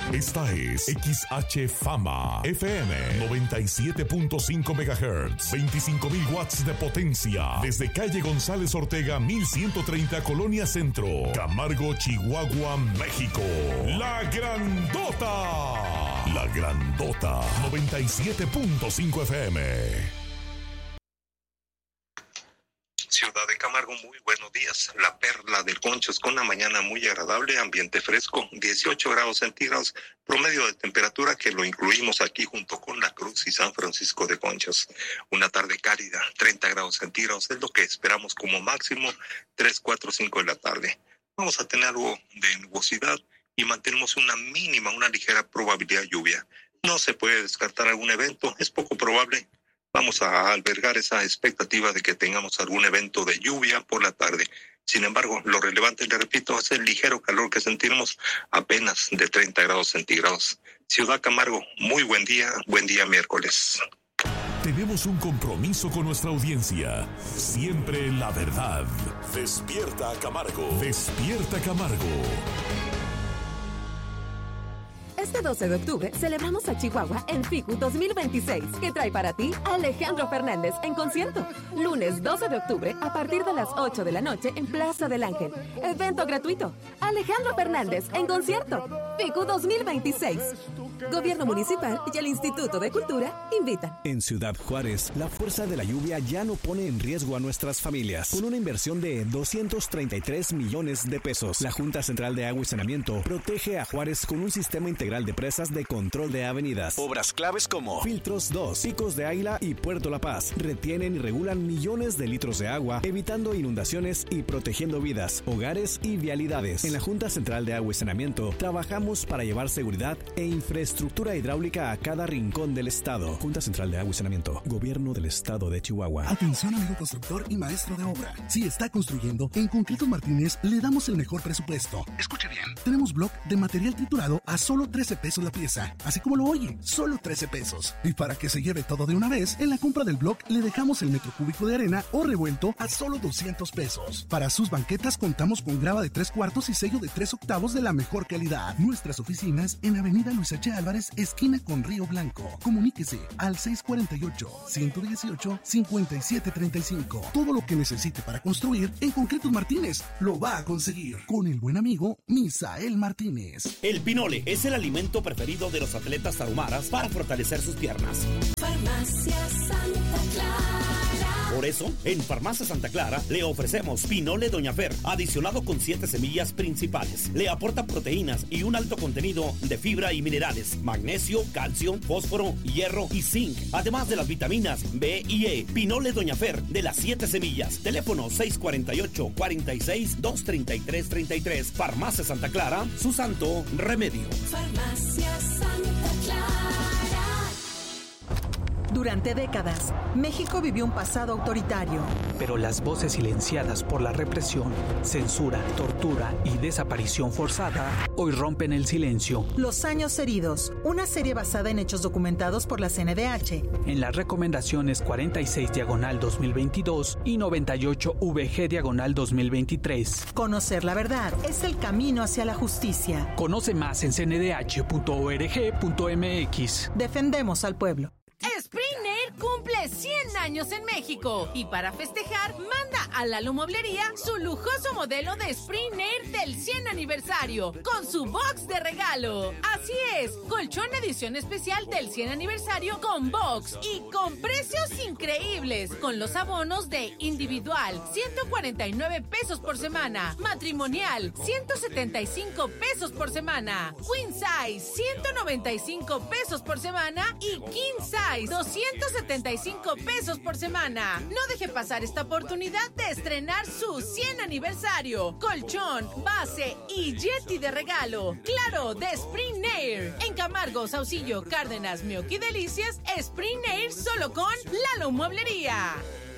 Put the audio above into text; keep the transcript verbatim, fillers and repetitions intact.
Esta es X H Fama F M noventa y siete punto cinco megahertz, veinticinco mil watts de potencia, desde calle González Ortega mil ciento treinta, Colonia Centro, Camargo, Chihuahua, México. La Grandota. La Grandota noventa y siete punto cinco F M. Ciudad de Camargo, muy buenos días. La perla del Conchos con una mañana muy agradable, ambiente fresco, dieciocho grados centígrados, promedio de temperatura que lo incluimos aquí junto con La Cruz y San Francisco de Conchos. Una tarde cálida, treinta grados centígrados, es lo que esperamos como máximo, tres, cuatro, cinco de la tarde. Vamos a tener algo de nubosidad y mantenemos una mínima, una ligera probabilidad de lluvia. No se puede descartar algún evento, es poco probable. Vamos a albergar esa expectativa de que tengamos algún evento de lluvia por la tarde. Sin embargo, lo relevante, le repito, es el ligero calor que sentimos, apenas de treinta grados centígrados. Ciudad Camargo, muy buen día, buen día miércoles. Tenemos un compromiso con nuestra audiencia. Siempre la verdad. Despierta Camargo. Despierta Camargo. Este doce de octubre celebramos a Chihuahua en F I C U dos mil veintiséis, que trae para ti a Alejandro Fernández en concierto. Lunes doce de octubre a partir de las ocho de la noche en Plaza del Ángel. Evento gratuito. Alejandro Fernández en concierto. F I C U dos mil veintiséis. Gobierno Municipal y el Instituto de Cultura invitan. En Ciudad Juárez, la fuerza de la lluvia ya no pone en riesgo a nuestras familias. Con una inversión de doscientos treinta y tres millones de pesos, la Junta Central de Agua y Saneamiento protege a Juárez con un sistema integral de presas de control de avenidas. Obras claves como Filtros dos, Picos de Águila y Puerto La Paz retienen y regulan millones de litros de agua, evitando inundaciones y protegiendo vidas, hogares y vialidades. En la Junta Central de Agua y Saneamiento trabajamos para llevar seguridad e infraestructura hidráulica a cada rincón del estado. Junta Central de Agua y Saneamiento, Gobierno del Estado de Chihuahua. Atención, amigo constructor y maestro de obra. Si está construyendo, en Concretos Martínez le damos el mejor presupuesto. Escuche bien. Tenemos block de material triturado a solo trece pesos la pieza, así como lo oye, solo trece pesos. Y para que se lleve todo de una vez, en la compra del block le dejamos el metro cúbico de arena o revuelto a solo doscientos pesos. Para sus banquetas contamos con grava de tres cuartos y sello de tres octavos de la mejor calidad. Nuestras oficinas en Avenida Luis H. Álvarez, esquina con Río Blanco. Comuníquese al seis cuatro ocho, uno uno ocho, cinco siete tres cinco. Todo lo que necesite para construir, en Concretos Martínez lo va a conseguir. Con el buen amigo Misael Martínez. El pinole es el alimento preferido de los atletas tarumaras para fortalecer sus piernas. Farmacia Santa Clara. Por eso, en Farmacia Santa Clara le ofrecemos Pinole Doña Fer, adicionado con siete semillas principales. Le aporta proteínas y un alto contenido de fibra y minerales, magnesio, calcio, fósforo, hierro y zinc, además de las vitaminas B y E. Pinole Doña Fer, de las siete semillas. Teléfono seis cuatro ocho, cuatro seis, dos tres tres tres tres. Farmacia Santa Clara, su santo remedio. Farmacia Santa Clara. Durante décadas, México vivió un pasado autoritario. Pero las voces silenciadas por la represión, censura, tortura y desaparición forzada hoy rompen el silencio. Los años heridos, una serie basada en hechos documentados por la C N D H. En las recomendaciones cuarenta y seis diagonal dos mil veintidós y noventa y ocho V G diagonal dos mil veintitrés. Conocer la verdad es el camino hacia la justicia. Conoce más en c n d h punto org punto m x. Defendemos al pueblo. Spring Air cumple cien años en México y para festejar manda a Lalo Mueblería su lujoso modelo de Spring Air del cien aniversario con su box de regalo. Así es, colchón edición especial del cien aniversario con box y con precios increíbles con los abonos de individual ciento cuarenta y nueve pesos por semana, matrimonial ciento setenta y cinco pesos por semana, queen size ciento noventa y cinco pesos por semana y king size doscientos setenta y cinco pesos por semana. No deje pasar esta oportunidad de estrenar su cien aniversario. Colchón, base y Yeti de regalo. Claro, de Spring Air. En Camargo, Saucillo, Cárdenas, Mioqui Delicias, Spring Air solo con Lalo Mueblería.